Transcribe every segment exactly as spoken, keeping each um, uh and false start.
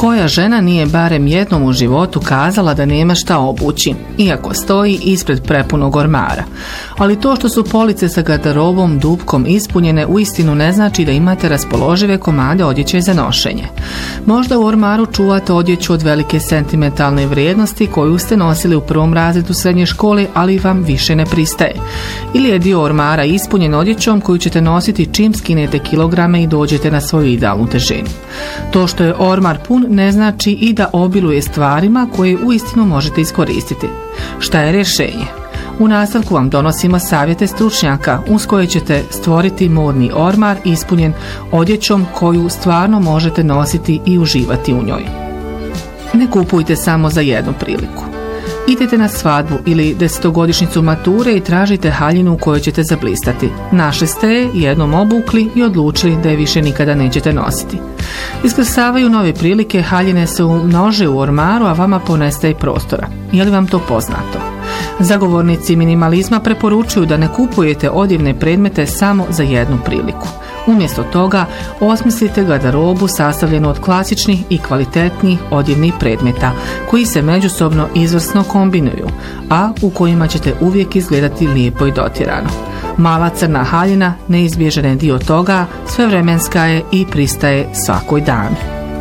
Koja žena nije barem jednom u životu kazala da nema šta obući, iako stoji ispred prepunog ormara? Ali to što su police sa garderobom dupkom ispunjene uistinu ne znači da imate raspoložive komade odjeće za nošenje. Možda u ormaru čuvate odjeću od velike sentimentalne vrijednosti koju ste nosili u prvom razredu srednje škole, ali vam više ne pristaje. Ili je dio ormara ispunjen odjećom koju ćete nositi čim skinete kilograme i dođete na svoju idealnu težinu. To što je ormar pun ne znači i da obiluje stvarima koje uistinu možete iskoristiti. Šta je rješenje? U nastavku vam donosimo savjete stručnjaka uz koje ćete stvoriti modni ormar ispunjen odjećom koju stvarno možete nositi i uživati u njoj. Ne kupujte samo za jednu priliku. Idete na svadbu ili desetogodišnjicu mature i tražite haljinu u kojoj ćete zablistati. Našli ste je, jednom obukli i odlučili da je više nikada nećete nositi. Iskrsavaju nove prilike, haljine se umnože u ormaru, a vama ponestaje prostora. Je li vam to poznato? Zagovornici minimalizma preporučuju da ne kupujete odjevne predmete samo za jednu priliku. Umjesto toga, osmislite garderobu sastavljenu od klasičnih i kvalitetnih odjevnih predmeta koji se međusobno izvrsno kombinuju, a u kojima ćete uvijek izgledati lijepo i dotjerano. Mala crna haljina neizbježan je dio toga, svevremenska je i pristaje svakoj dami.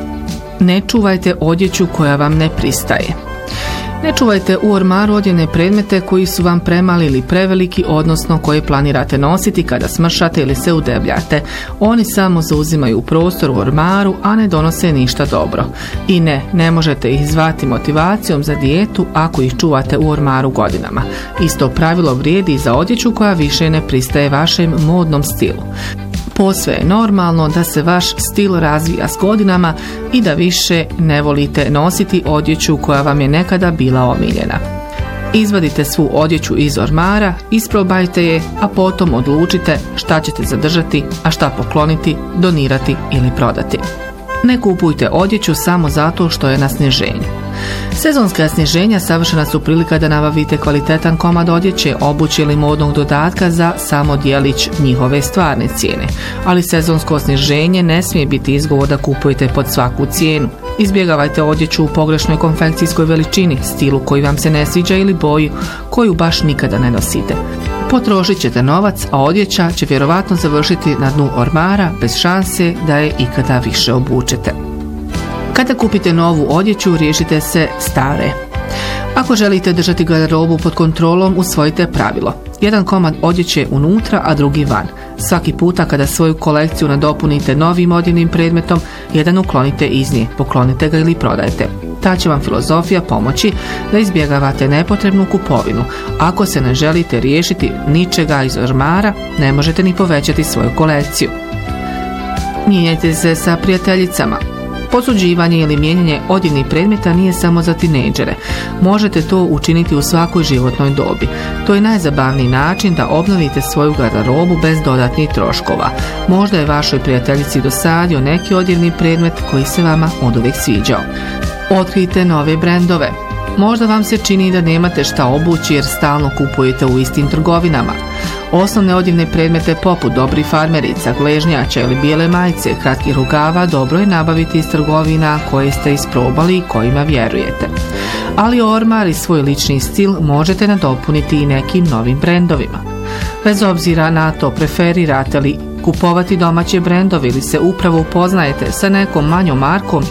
Ne čuvajte odjeću koja vam ne pristaje. Ne čuvajte u ormaru odjevne predmete koji su vam premali ili preveliki, odnosno koje planirate nositi kada smršate ili se udebljate. Oni samo zauzimaju prostor u ormaru, a ne donose ništa dobro. I ne, ne možete ih zvati motivacijom za dijetu ako ih čuvate u ormaru godinama. Isto pravilo vrijedi i za odjeću koja više ne pristaje vašem modnom stilu. Posve je normalno da se vaš stil razvija s godinama i da više ne volite nositi odjeću koja vam je nekada bila omiljena. Izvadite svu odjeću iz ormara, isprobajte je, a potom odlučite šta ćete zadržati, a šta pokloniti, donirati ili prodati. Ne kupujte odjeću samo zato što je na sniženju. Sezonska sniženja savršena su prilika da nabavite kvalitetan komad odjeće, obuće ili modnog dodatka za samo dijelić njihove stvarne cijene. Ali sezonsko sniženje ne smije biti izgovor da kupujete pod svaku cijenu. Izbjegavajte odjeću u pogrešnoj konfekcijskoj veličini, stilu koji vam se ne sviđa ili boju koju baš nikada ne nosite. Potrošit ćete novac, a odjeća će vjerovatno završiti na dnu ormara bez šanse da je ikada više obučete. Kada kupite novu odjeću, riješite se stare. Ako želite držati garderobu pod kontrolom, usvojite pravilo. Jedan komad odjeće unutra, a drugi van. Svaki puta kada svoju kolekciju nadopunite novim odjevnim predmetom, jedan uklonite iz nje, poklonite ga ili prodajte. Ta će vam filozofija pomoći da izbjegavate nepotrebnu kupovinu. Ako se ne želite riješiti ničega iz ormara, ne možete ni povećati svoju kolekciju. Mijenjajte se sa prijateljicama. Posuđivanje ili mijenjanje odjevnih predmeta nije samo za tinejdžere. Možete to učiniti u svakoj životnoj dobi. To je najzabavniji način da obnovite svoju garderobu bez dodatnih troškova. Možda je vašoj prijateljici dosadio neki odjevni predmet koji se vama oduvijek sviđao. Otkrijte nove brendove. Možda vam se čini da nemate šta obući jer stalno kupujete u istim trgovinama. Osnovne odjevne predmete poput dobrih farmerica, gležnjača ili bijele majice, kratkih rukava dobro je nabaviti iz trgovina koje ste isprobali i kojima vjerujete. Ali ormar i svoj lični stil možete nadopuniti i nekim novim brendovima. Bez obzira na to preferirate li kupovati domaće brendove ili se upravo upoznajete sa nekom manjom markom